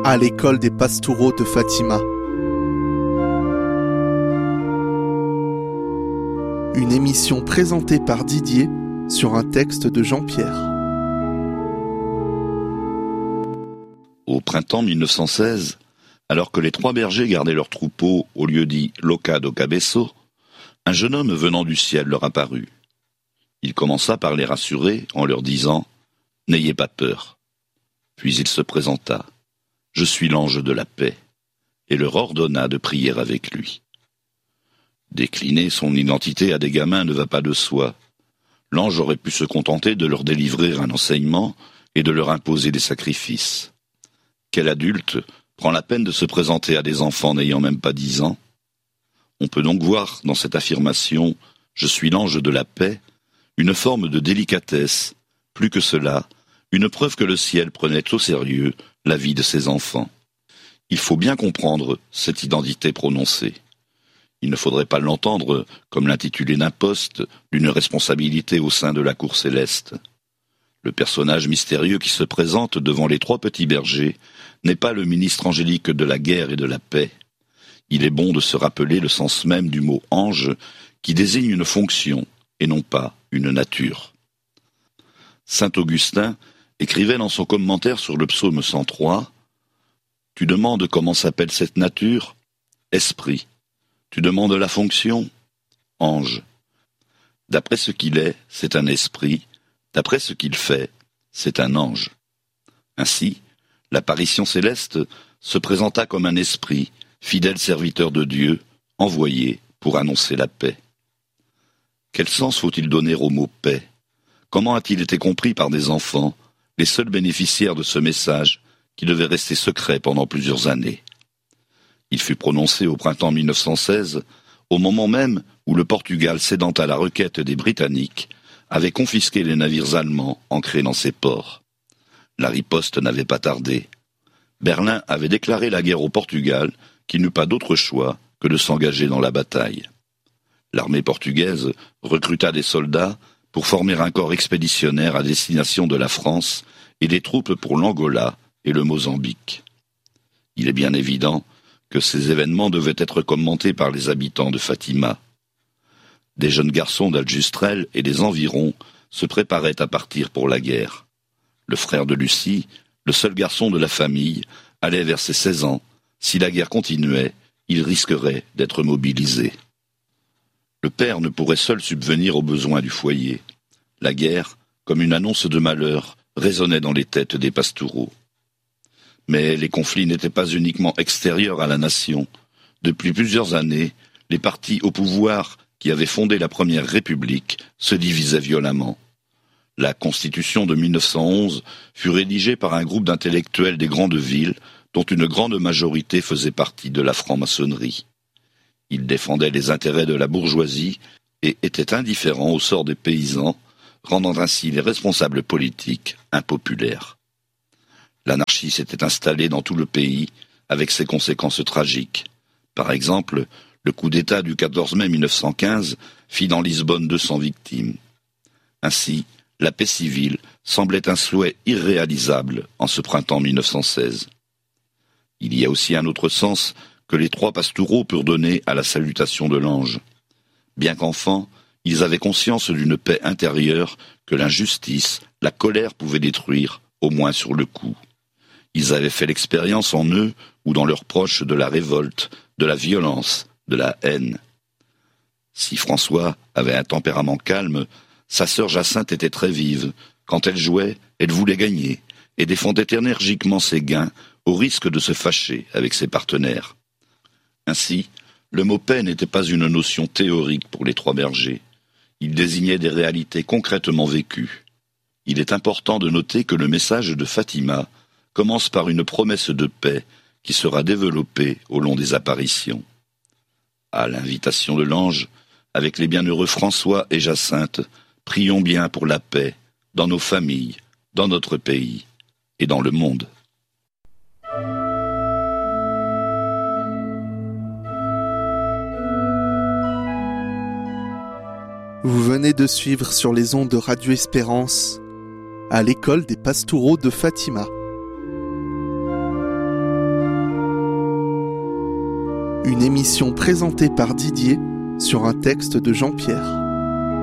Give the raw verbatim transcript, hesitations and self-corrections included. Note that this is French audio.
à l'école des Pastoureaux de Fatima. Une émission présentée par Didier sur un texte de Jean-Pierre. Au printemps mille neuf cent seize, alors que les trois bergers gardaient leur troupeau au lieu dit Loca do Cabeço, un jeune homme venant du ciel leur apparut. Il commença par les rassurer en leur disant « N'ayez pas peur ». Puis il se présenta « Je suis l'ange de la paix » et leur ordonna de prier avec lui. Décliner son identité à des gamins ne va pas de soi. L'ange aurait pu se contenter de leur délivrer un enseignement et de leur imposer des sacrifices. Quel adulte prend la peine de se présenter à des enfants n'ayant même pas dix ans? On peut donc voir dans cette affirmation « Je suis l'ange de la paix » une forme de délicatesse, plus que cela, une preuve que le ciel prenait au sérieux la vie de ses enfants. Il faut bien comprendre cette identité prononcée. Il ne faudrait pas l'entendre comme l'intitulé d'un poste, d'une responsabilité au sein de la cour céleste. Le personnage mystérieux qui se présente devant les trois petits bergers n'est pas le ministre angélique de la guerre et de la paix. Il est bon de se rappeler le sens même du mot « ange » qui désigne une fonction et non pas une nature. Saint Augustin écrivait dans son commentaire sur le psaume cent trois « Tu demandes comment s'appelle cette nature ? Esprit. Tu demandes la fonction ? Ange. D'après ce qu'il est, c'est un esprit. D'après ce qu'il fait, c'est un ange. » Ainsi, l'apparition céleste se présenta comme un esprit, fidèle serviteur de Dieu, envoyé pour annoncer la paix. Quel sens faut-il donner au mot « paix » ? Comment a-t-il été compris par des enfants, les seuls bénéficiaires de ce message, qui devait rester secret pendant plusieurs années ? Il fut prononcé au printemps mille neuf cent seize, au moment même où le Portugal, cédant à la requête des Britanniques, avait confisqué les navires allemands ancrés dans ses ports. La riposte n'avait pas tardé. Berlin avait déclaré la guerre au Portugal, qui n'eut pas d'autre choix que de s'engager dans la bataille. L'armée portugaise recruta des soldats pour former un corps expéditionnaire à destination de la France et des troupes pour l'Angola et le Mozambique. Il est bien évident que ces événements devaient être commentés par les habitants de Fatima. Des jeunes garçons d'Aljustrel et des environs se préparaient à partir pour la guerre. Le frère de Lucie, le seul garçon de la famille, allait vers ses seize ans. Si la guerre continuait, il risquerait d'être mobilisé. Le père ne pourrait seul subvenir aux besoins du foyer. La guerre, comme une annonce de malheur, résonnait dans les têtes des Pastoureaux. Mais les conflits n'étaient pas uniquement extérieurs à la nation. Depuis plusieurs années, les partis au pouvoir qui avaient fondé la première République se divisaient violemment. La Constitution de mille neuf cent onze fut rédigée par un groupe d'intellectuels des grandes villes, dont une grande majorité faisait partie de la franc-maçonnerie. Ils défendaient les intérêts de la bourgeoisie et étaient indifférents au sort des paysans, rendant ainsi les responsables politiques impopulaires. L'anarchie s'était installée dans tout le pays, avec ses conséquences tragiques. Par exemple, le coup d'État du quatorze mai mille neuf cent quinze fit dans Lisbonne deux cents victimes. Ainsi, la paix civile semblait un souhait irréalisable en ce printemps mille neuf cent seize. Il y a aussi un autre sens que les trois Pastoureaux purent donner à la salutation de l'ange. Bien qu'enfants, ils avaient conscience d'une paix intérieure que l'injustice, la colère pouvaient détruire, au moins sur le coup. Ils avaient fait l'expérience en eux ou dans leurs proches de la révolte, de la violence, de la haine. Si François avait un tempérament calme, sa sœur Jacinthe était très vive. Quand elle jouait, elle voulait gagner et défendait énergiquement ses gains au risque de se fâcher avec ses partenaires. Ainsi, le mot paix n'était pas une notion théorique pour les trois bergers. Il désignait des réalités concrètement vécues. Il est important de noter que le message de Fatima commence par une promesse de paix qui sera développée au long des apparitions. À l'invitation de l'ange, avec les bienheureux François et Jacinthe, prions bien pour la paix dans nos familles, dans notre pays et dans le monde. Vous venez de suivre sur les ondes de Radio Espérance à l'école des Pastoureaux de Fatima. Une émission présentée par Didier sur un texte de Jean-Pierre.